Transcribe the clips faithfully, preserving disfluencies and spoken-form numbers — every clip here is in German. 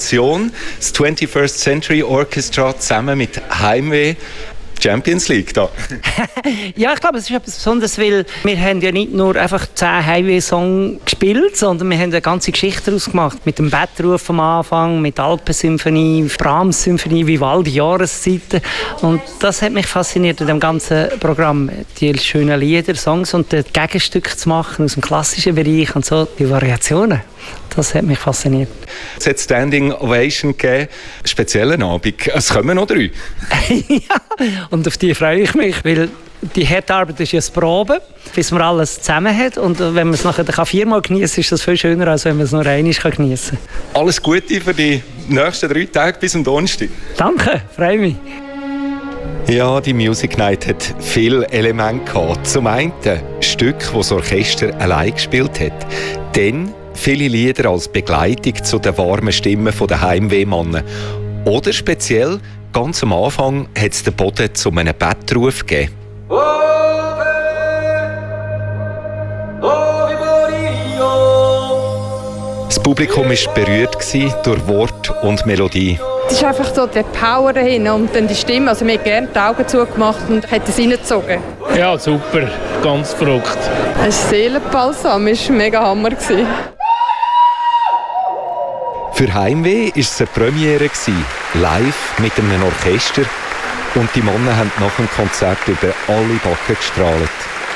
Kombination, das twenty-first Century Orchestra zusammen mit Heimweh. Champions League da. Ja, ich glaube, es ist etwas Besonderes, weil wir haben ja nicht nur einfach zehn Highway-Songs gespielt, sondern wir haben eine ganze Geschichte daraus gemacht. Mit dem Bettruf am Anfang, mit Alpensymphonie, Brahms-Symphonie, Vivaldi, Jahreszeiten. Und das hat mich fasziniert in dem ganzen Programm. Die schönen Lieder, Songs und das Gegenstück zu machen aus dem klassischen Bereich und so, die Variationen. Das hat mich fasziniert. Es hat Standing Ovation gegeben, speziellen Abend. Es kommen noch drei. Ja, und auf die freue ich mich, weil die harte Arbeit ist ja das Proben, bis man alles zusammen hat. Und wenn man es nachher viermal genießen kann, ist das viel schöner, als wenn man es nur einmal genießen kann. Alles Gute für die nächsten drei Tage bis zum Donnerstag. Danke, freue mich. Ja, die Music Night hat viele Elemente gehabt. Zum einen Stück, das das Orchester allein gespielt hat. Dann viele Lieder als Begleitung zu den warmen Stimmen der Heimwehmannen. Oder speziell, ganz am Anfang hat es den Boden zu einem Bettruf gegeben. Das Publikum war berührt durch Wort und Melodie. Es ist einfach so der Power dahin und dann die Stimme. Also, wir haben gerne die Augen zugemacht und hat es reingezogen. Ja, super. Ganz verrückt. Ein Seelenbalsam, es war mega Hammer. Für Heimweh war es eine Premiere, live mit einem Orchester. Und die Männer haben nach dem Konzert über alle Backen gestrahlt.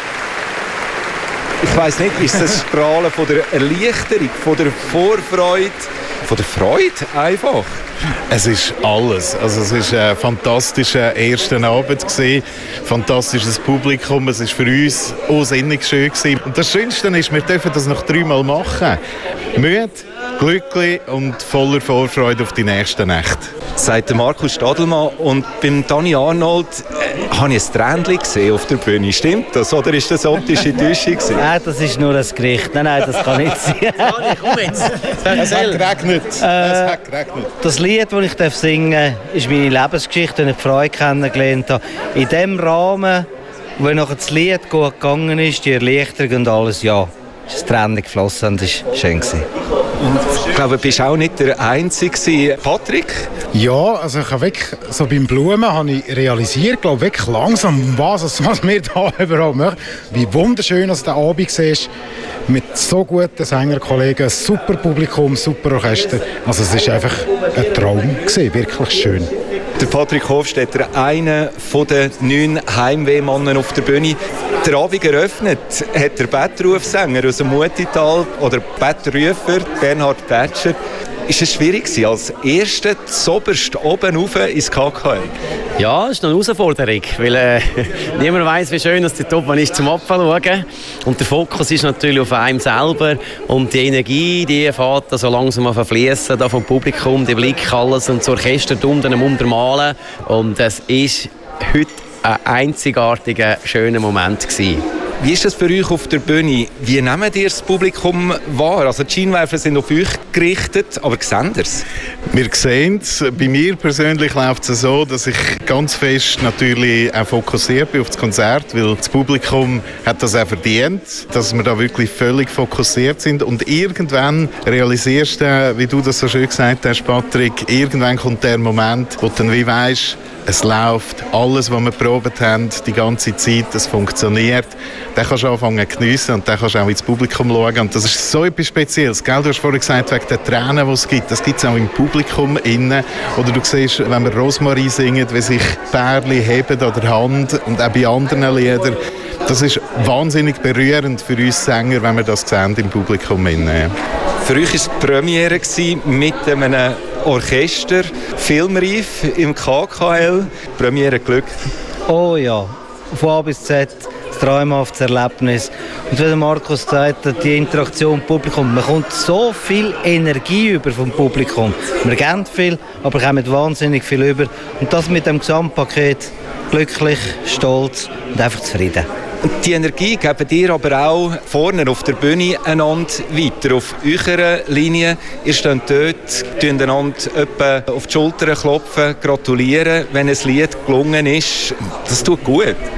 Ich weiss nicht, ist das Strahlen von der Erleichterung, von der Vorfreude, von der Freude einfach? Es ist alles. Also es war ein fantastischer erster Abend gewesen, fantastisches Publikum. Es war für uns auch sinnig schön gewesen. Und das Schönste ist, wir dürfen das noch dreimal machen. Müde, glücklich und voller Vorfreude auf die nächste Nacht. Sagt Markus Stadelmann. Und beim Dani Arnold äh, habe ich ein Tränchen gesehen auf der Bühne. Stimmt das? Oder ist das optische Täuschung? Nein, das ist nur ein Gericht. Nein, nein, das kann nicht sein. Komm jetzt. Es hat geregnet. Es hat geregnet. Das Lied, das ich singen darf, ist meine Lebensgeschichte, die ich Freude kennengelernt habe. In dem Rahmen, wo nachher das Lied gut gegangen ist, die Erleichterung und alles, ja, ist Tränen geflossen und es war schön. Und ich glaube, du bist auch nicht der Einzige. Patrick? Ja, also ich habe wirklich, so beim Blumen habe ich realisiert, glaube wirklich langsam, was, was wir da überhaupt machen. Wie wunderschön dass der Abend war, mit so guten Sängerkollegen, super Publikum, super Orchester. Also es war einfach ein Traum gewesen, wirklich schön. Der Patrick Hofstetter, einer der neun Heimwehmannen auf der Bühne. Der Abend eröffnet hat der Bettrufsänger aus dem Mutital oder Bettrufer Bernhard Pätscher. Ist es schwierig gewesen, als Erster zoberst oben rauf ins K K L? Ja, es ist eine Herausforderung, weil äh, niemand weiss, wie schön dass die Top ist zum Abschauen. Und der Fokus ist natürlich auf einem selber und die Energie, die fährt so langsam an verfließen, da vom Publikum, der Blick, alles und das Orchester unten am Untermalen. Und es ist heute ein einzigartiger, schöner Moment gewesen. Wie ist das für euch auf der Bühne? Wie nehmt ihr das Publikum wahr? Also die Scheinwerfer sind auf euch gerichtet, aber sehen ihr es? Wir sehen es. Bei mir persönlich läuft es so, dass ich ganz fest natürlich auch fokussiert bin auf das Konzert, weil das Publikum hat das auch verdient, dass wir da wirklich völlig fokussiert sind. Und irgendwann realisierst du, wie du das so schön gesagt hast, Patrick, irgendwann kommt der Moment, wo du dann wie weisst, es läuft, alles, was wir probiert haben, die ganze Zeit, es funktioniert. Dann kannst du anfangen zu geniessen und dann kannst du auch ins Publikum schauen. Und das ist so etwas Spezielles. Gell? Du hast vorhin gesagt, wegen der Tränen, die es gibt. Das gibt es auch im Publikum innen. Oder du siehst, wenn wir Rosmarie singen, wie sich Pärchen heben an der Hand und auch bei anderen Liedern. Das ist wahnsinnig berührend für uns Sänger, wenn wir das sehen im Publikum innen. Für euch war es die Premiere mit einem Orchester, filmreif im K K L. Premiere Glück. Oh ja, von A bis Z, das traumhaftes Erlebnis. Und wie Markus gesagt hat, die Interaktion mit dem Publikum, man kommt so viel Energie über vom Publikum. Wir geben viel, aber kommen wahnsinnig viel über. Und das mit dem Gesamtpaket, glücklich, stolz und einfach zufrieden. Die Energie geben ihr aber auch vorne auf der Bühne einander weiter. Auf eurer Linie, ihr steht dort, tun einander etwa auf die Schulter klopfen, gratulieren, wenn ein Lied gelungen ist. Das tut gut.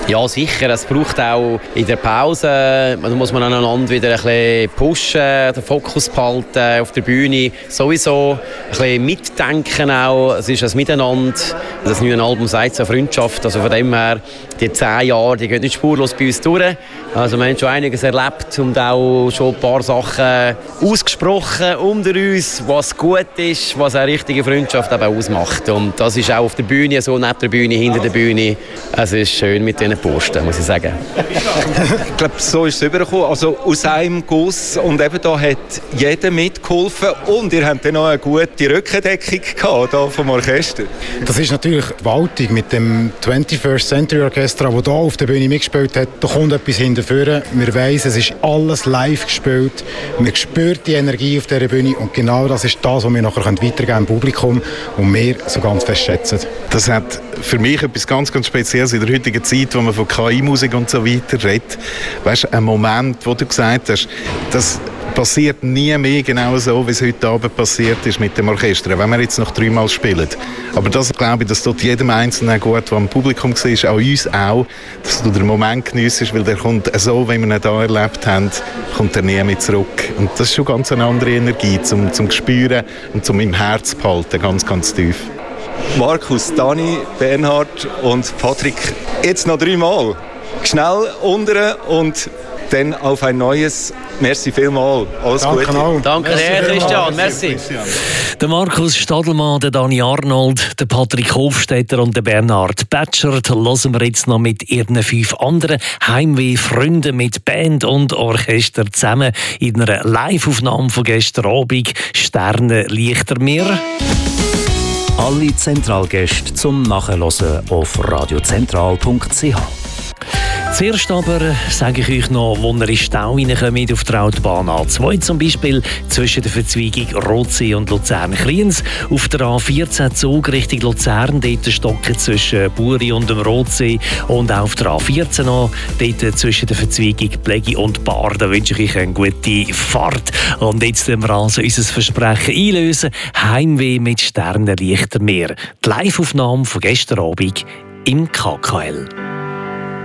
Ja, sicher. Es braucht auch in der Pause, da muss man aneinander wieder ein bisschen pushen, den Fokus behalten auf der Bühne. Sowieso ein bisschen mitdenken auch. Es ist ein Miteinander. Das neue Album sagt so Freundschaft. Also von dem her, die zehn Jahre, die gehen nicht spurlos bei uns durch. Also wir haben schon einiges erlebt und auch schon ein paar Sachen ausgesprochen unter uns, was gut ist, was eine richtige Freundschaft eben ausmacht. Und das ist auch auf der Bühne, so neben der Bühne, hinter der Bühne. Es ist schön mit diesen Posten, muss ich sagen. Ich glaube, so ist es übergekommen. Also aus einem Guss. Und eben da hat jeder mitgeholfen. Und ihr habt dann noch eine gute Rückendeckung gehabt, hier vom Orchester. Das ist natürlich gewaltig mit dem twenty-first Century Orchestra, das hier auf der Bühne mitgespielt hat. Da kommt etwas hinterher. Wir weiss, es ist alles live gespielt. Wir spüren die Energie auf dieser Bühne. Und genau das ist das, was wir nachher weitergeben können im Publikum und wir so ganz fest schätzen. Das hat für mich etwas ganz, ganz Spezielles in der heutigen Zeit, wo man von K I-Musik und so weiter redet. Weißt du, ein Moment, wo du gesagt hast, das passiert nie mehr genau so, wie es heute Abend passiert ist mit dem Orchester, wenn wir jetzt noch dreimal spielen. Aber das, glaube ich, das tut jedem Einzelnen gut, der am Publikum war, auch uns auch, dass du den Moment geniessest, weil der kommt so, wie wir ihn hier erlebt haben, kommt er nie mehr zurück. Und das ist schon ganz eine andere Energie, zum, zum Spüren und zum im Herz behalten, ganz, ganz tief. Markus, Dani, Bernhard und Patrick, jetzt noch dreimal. Schnell unten und dann auf ein neues. Merci vielmals. Alles Danke Gute. auch. Danke dir, Christian. Merci. Der Markus Stadelmann, der Dani Arnold, der Patrick Hofstetter und der Bernhard Batschert hören wir jetzt noch mit ihren fünf anderen Heimweh-Freunden mit Band und Orchester zusammen in einer Live-Aufnahme von gestern Abend «Sterne lichter mir». Alle Zentralgäste zum Nachhören auf radiozentral punkt c h. Zuerst aber sage ich euch noch, wo ihr in Stau reinkommt auf der Autobahn A zwei, zum Beispiel zwischen der Verzweigung Rotsee und Luzern-Kriens. Auf der A vierzehn Zug Richtung Luzern, dort stocken zwischen Buri und dem Rotsee. Und auch auf der A vierzehn noch, dort zwischen der Verzweigung Plegi und Bar. Da wünsche ich euch eine gute Fahrt. Und jetzt lösen wir also unser Versprechen einlösen. Heimweh mit Sternenlichter Meer. Die Live-Aufnahme von gestern Abend im K K L.